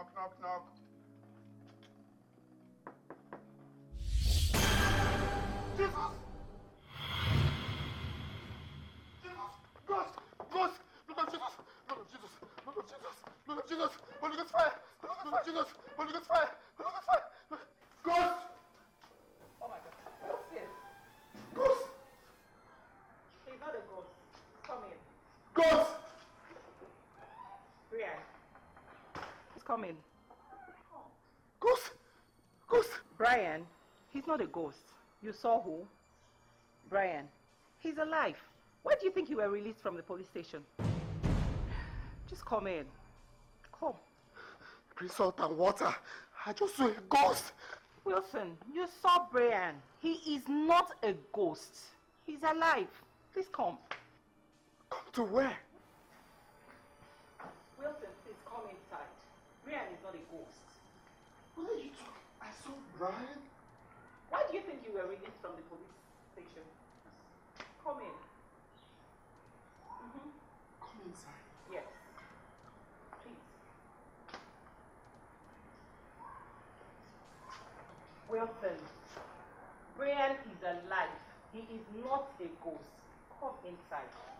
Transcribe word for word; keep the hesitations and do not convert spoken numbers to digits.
knock, knock, knock. Jesus! Jesus! Ghost! Ghost! Blood of Jesus! Blood of Jesus! Blood of Jesus! Blood of Jesus! Holy Ghost fire! Blood of Jesus! Holy Ghost fire! Holy Ghost fire! Ghost! Oh my God! What's this? Ghost! He's not a ghost. Come in. Ghost! Brian. He's coming. Ghost! Ghost! Brian, he's not a ghost. You saw who? Brian. He's alive. Why do you think you were released from the police station? Just come in. Come. Bring salt and water. I just saw a ghost. Wilson, you saw Brian. He is not a ghost. He's alive. Please come. Come to where? Wilson, please come inside. Brian is not a ghost. What are you talking? I saw Brian. Why do you think you were released from the police station? Come in. Mm-hmm. Come inside. Yes. Please. Wilson, Brian is alive. He is not a ghost. Come inside.